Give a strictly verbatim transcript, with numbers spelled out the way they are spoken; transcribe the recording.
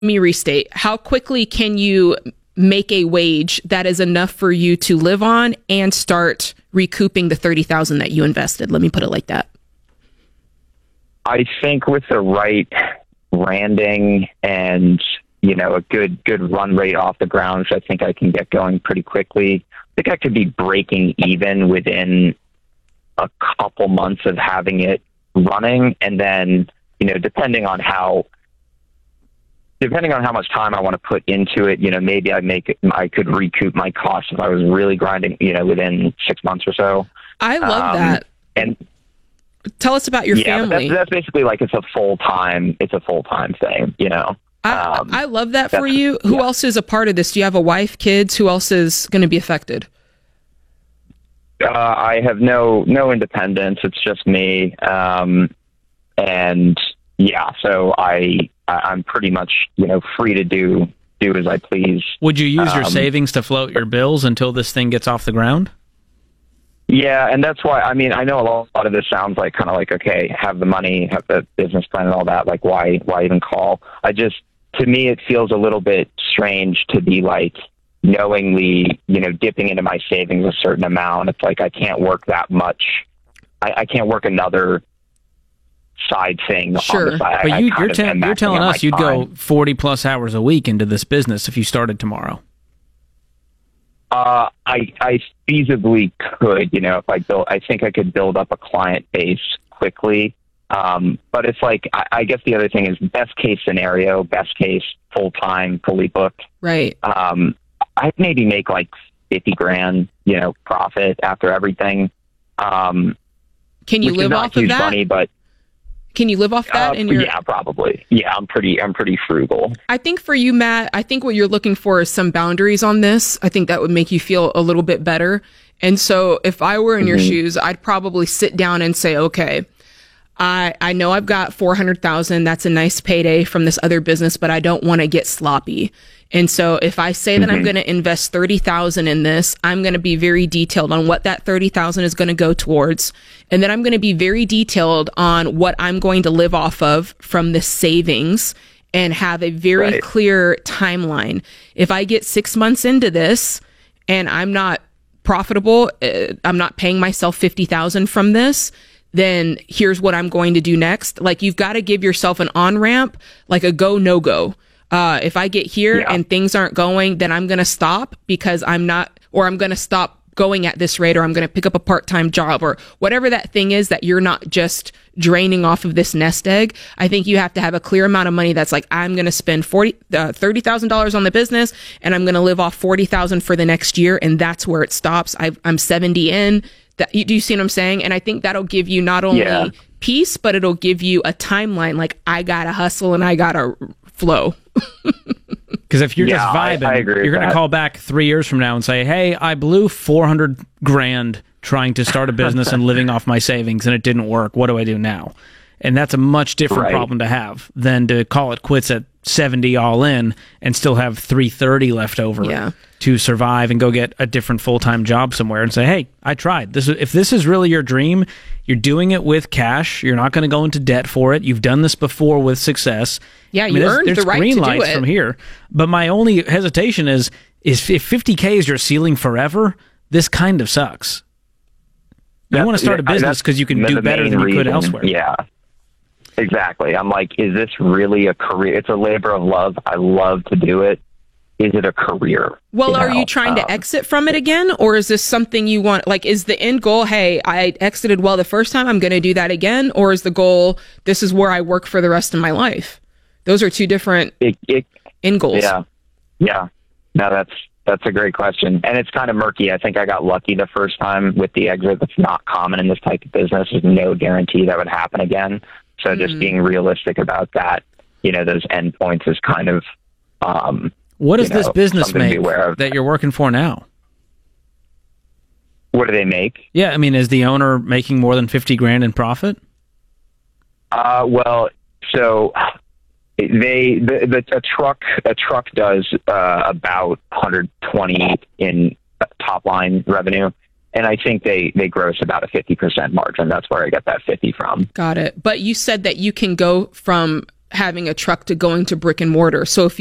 me restate. How quickly can you make a wage that is enough for you to live on and start recouping the thirty thousand that you invested? Let me put it like that. I think with the right branding and, you know, a good, good run rate off the ground, which I think I can get going pretty quickly. I think I could be breaking even within a couple months of having it running. And then, you know, depending on how, depending on how much time I want to put into it, you know, maybe I make it, I could recoup my costs if I was really grinding, you know, within six months or so. I love um, that. And tell us about your yeah, family. That's, that's basically like, it's a full time, it's a full time thing, you know? I, um, I love that for you. Who yeah. else is a part of this? Do you have a wife, kids? Who else is going to be affected? Uh, I have no, no independence. It's just me. Um, and yeah, so I, I'm pretty much, you know, free to do, do as I please. Would you use your um, savings to float your bills until this thing gets off the ground? Yeah, and that's why, I mean, I know a lot of this sounds like kind of like, okay, have the money, have the business plan and all that, like why why even call? I just, to me, it feels a little bit strange to be like knowingly, you know, dipping into my savings a certain amount. It's like I can't work that much. I, I can't work another side thing sure. on the side. But I, you, I you're, te- te- you're telling us you'd time. go forty plus hours a week into this business if you started tomorrow. Uh, I, I feasibly could, you know, if I built, I think I could build up a client base quickly. Um, but it's like, I, I guess the other thing is best case scenario, best case, full time, fully booked. Right. Um, I'd maybe make like fifty grand, you know, profit after everything. Um, Can you live off of that? Money, but Can you live off that? Uh, in your... Yeah, probably. Yeah, I'm pretty, I'm pretty frugal. I think for you, Matt, I think what you're looking for is some boundaries on this. I think that would make you feel a little bit better. And so if I were in mm-hmm. your shoes, I'd probably sit down and say, okay, I, I know I've got four hundred thousand. That's a nice payday from this other business, but I don't want to get sloppy. And so if I say that mm-hmm. I'm going to invest thirty thousand in this, I'm going to be very detailed on what that thirty thousand is going to go towards. And then I'm going to be very detailed on what I'm going to live off of from the savings and have a very right. clear timeline. If I get six months into this and I'm not profitable, uh, I'm not paying myself fifty thousand from this, then here's what I'm going to do next. Like, you've got to give yourself an on-ramp, like a go, no go. Uh, if I get here yeah. and things aren't going, then I'm going to stop because I'm not, or I'm going to stop going at this rate, or I'm going to pick up a part-time job, or whatever that thing is that you're not just draining off of this nest egg. I think you have to have a clear amount of money that's like, I'm going to spend forty, uh, thirty thousand dollars on the business, and I'm going to live off forty thousand for the next year. And that's where it stops. I've, I'm seventy in. That, you, do you see what I'm saying? And I think that'll give you not only yeah. peace, but it'll give you a timeline. Like, I got to hustle and I got to flow. Because if you're yeah, just vibing, I, I you're going to call back three years from now and say, hey, I blew four hundred grand trying to start a business and living off my savings, and it didn't work. What do I do now? And that's a much different right. problem to have than to call it quits at seventy all in and still have three thirty left over yeah. to survive and go get a different full-time job somewhere and say, hey, I tried. This. If this is really your dream, you're doing it with cash. You're not going to go into debt for it. You've done this before with success. Yeah, I you mean, earned there's, the there's right green to lights do it from here. But my only hesitation is, is if fifty K is your ceiling forever, this kind of sucks. You That's, want to start a business because you can do better than you reason. could elsewhere. Yeah, exactly. I'm like, is this really a career? It's a labor of love. I love to do it. Is it a career? Well, you are know? you trying um, to exit from it again? Or is this something you want? Like, is the end goal, hey, I exited well the first time, I'm going to do that again? Or is the goal, this is where I work for the rest of my life? Those are two different it, it, end goals. Yeah. Yeah. No, that's, that's a great question. And it's kind of murky. I think I got lucky the first time with the exit. That's not common in this type of business. There's no guarantee that would happen again. So just mm. being realistic about that, you know, those endpoints is kind of, um, what does you know, this business make that you're working for now? What do they make? Yeah. I mean, is the owner making more than fifty grand in profit? Uh, well, so they, the, the, a truck, a truck does, uh, about one hundred twenty in top line revenue. And I think they, they gross about a fifty percent margin. That's where I get that fifty from. Got it. But you said that you can go from having a truck to going to brick and mortar. So if